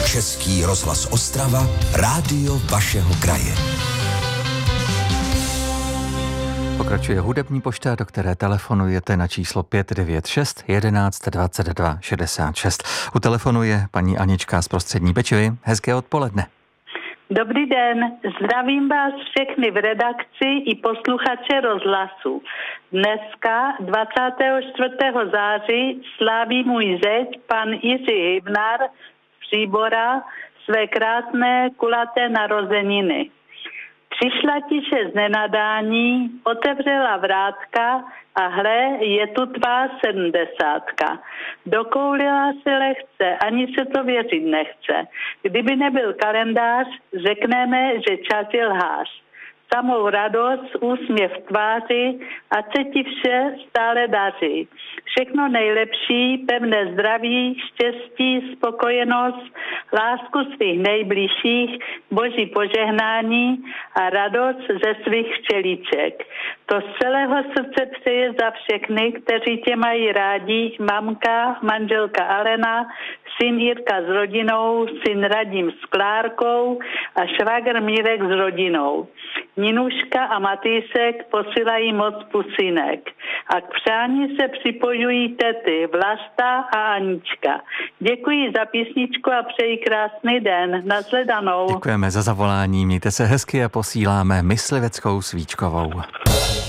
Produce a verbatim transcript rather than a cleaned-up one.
Český rozhlas Ostrava, rádio vašeho kraje. Pokračuje hudební pošta, do které telefonujete na číslo pět devět šest jedenáct dvacet dva šedesát šest. U telefonu je paní Anička z Prostřední Bečvy. Hezké odpoledne. Dobrý den, zdravím vás všechny v redakci i posluchače rozhlasu. Dneska dvacátého čtvrtého září sláví můj zeď, pan Jiří Hybnar z Příbora, své krásné kulaté narozeniny. Přišla tiše z nenadání, otevřela vrátka a hle, je tu tvá sedmdesátka. Dokoulila se lehce, ani se to věřit nechce. Kdyby nebyl kalendář, řekneme, že čas je lhář. Samou radost, úsměv v tváři, ať se ti vše stále daří. Všechno nejlepší, pevné zdraví, štěstí, spokojenost, lásku svých nejbližších, boží požehnání a radost ze svých včelíček. To z celého srdce přeje za všechny, kteří tě mají rádi, mamka, manželka Alena, syn Jirka s rodinou, syn Radim s Klárkou a švagr Mírek s rodinou. Ninuška a Matýsek posílají moc pusinek. A k přání se připojují tety Vlasta a Anička. Děkuji za písničku a přeji krásný den. Nashledanou. Děkujeme za zavolání, mějte se hezky a posíláme mysliveckou svíčkovou.